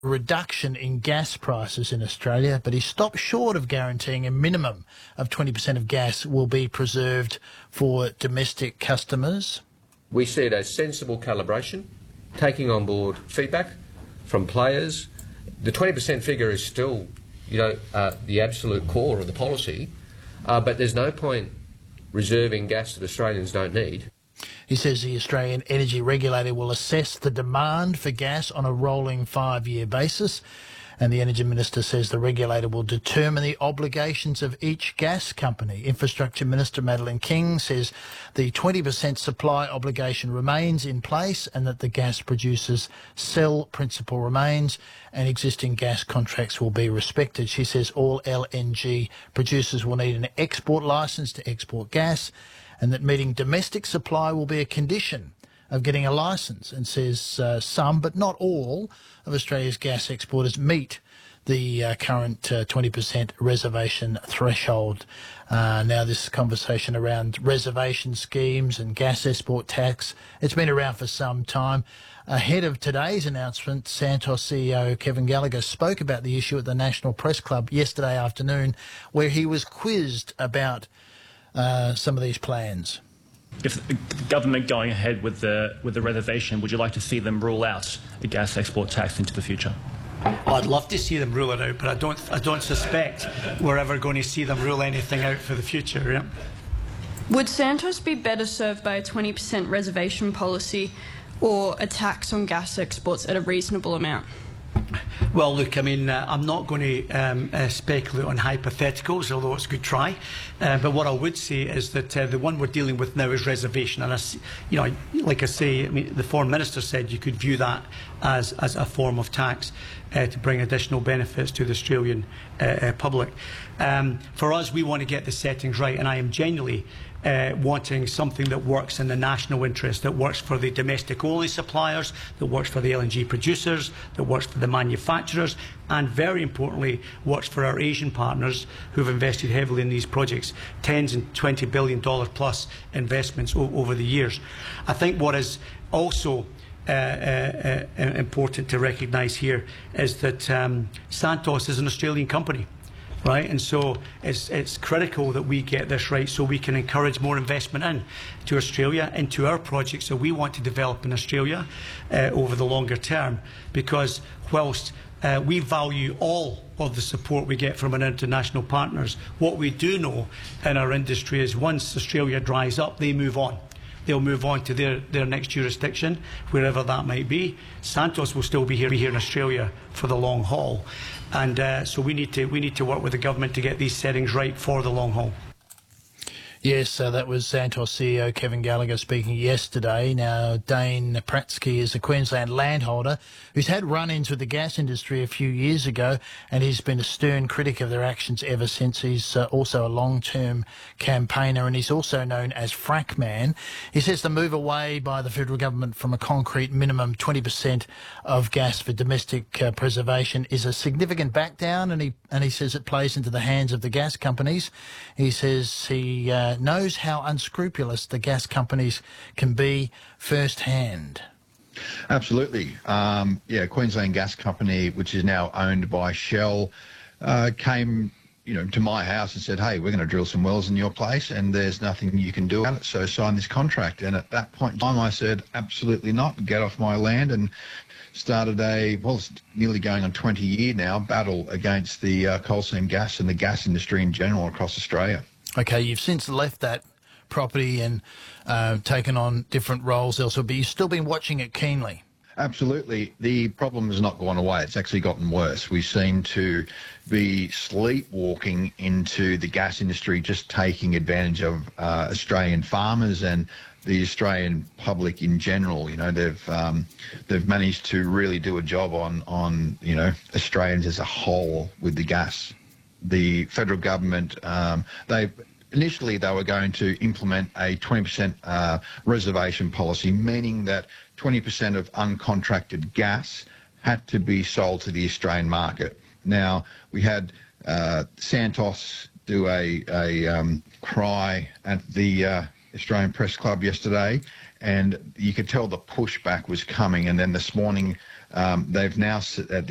reduction in gas prices in Australia, but he stopped short of guaranteeing a minimum of 20% of gas will be preserved for domestic customers. We see it as sensible calibration, taking on board feedback from players. The 20% figure is still, the absolute core of the policy, but there's no point reserving gas that Australians don't need. He says the Australian Energy Regulator will assess the demand for gas on a rolling 5-year basis, and the Energy Minister says the regulator will determine the obligations of each gas company. Infrastructure Minister Madeleine King says the 20% supply obligation remains in place and that the gas producers' sell principle remains and existing gas contracts will be respected. She says all LNG producers will need an export licence to export gas, and that meeting domestic supply will be a condition of getting a licence, and says some, but not all, of Australia's gas exporters meet the current 20% reservation threshold. Now, this conversation around reservation schemes and gas export tax, it's been around for some time. Ahead of today's announcement, Santos CEO Kevin Gallagher spoke about the issue at the National Press Club yesterday afternoon, where he was quizzed about some of these plans. If the government going ahead with the reservation, would you like to see them rule out the gas export tax into the future? Well, I'd love to see them rule it out, but I don't suspect we're ever going to see them rule anything out for the future. Yeah. Would Santos be better served by a 20% reservation policy or a tax on gas exports at a reasonable amount? Well, look, I mean, I'm not going to speculate on hypotheticals, although it's a good try. But what I would say is that the one we're dealing with now is reservation. And, like I say, I mean, the Foreign Minister said you could view that as a form of tax to bring additional benefits to the Australian public. For us, we want to get the settings right, and I am genuinely wanting something that works in the national interest, that works for the domestic-only suppliers, that works for the LNG producers, that works for the manufacturers, and very importantly, works for our Asian partners who've invested heavily in these projects, tens and $20 billion plus investments over the years. I think what is also important to recognise here is that Santos is an Australian company. Right, and so it's critical that we get this right so we can encourage more investment into Australia, into our projects that we want to develop in Australia over the longer term, because whilst we value all of the support we get from our international partners, what we do know in our industry is once Australia dries up, they move on. They'll move on to their next jurisdiction, wherever that might be. Santos will still be here in Australia for the long haul. And so we need to work with the government to get these settings right for the long haul. Yes, that was Santos CEO Kevin Gallagher speaking yesterday. Now, Dane Pratsky is a Queensland landholder who's had run-ins with the gas industry a few years ago, and he's been a stern critic of their actions ever since. He's also a long-term campaigner, and he's also known as Frack Man. He says the move away by the federal government from a concrete minimum 20% of gas for domestic preservation is a significant backdown, and he says it plays into the hands of the gas companies. He says he knows how unscrupulous the gas companies can be firsthand. Absolutely. Queensland Gas Company, which is now owned by Shell, came to my house and said, hey, we're going to drill some wells in your place and there's nothing you can do about it, so sign this contract. And at that point in time I said, absolutely not, get off my land, and started it's nearly going on 20 years now, battle against the coal seam gas and the gas industry in general across Australia. Okay, you've since left that property and taken on different roles elsewhere, but you've still been watching it keenly. Absolutely. The problem has not gone away. It's actually gotten worse. We seem to be sleepwalking into the gas industry, just taking advantage of Australian farmers and the Australian public in general. They've managed to really do a job on Australians as a whole with the gas. The federal government, initially they were going to implement a 20% reservation policy, meaning that 20% of uncontracted gas had to be sold to the Australian market. Now, we had Santos do a cry at the Australian Press Club yesterday, and you could tell the pushback was coming. And then this morning, they've now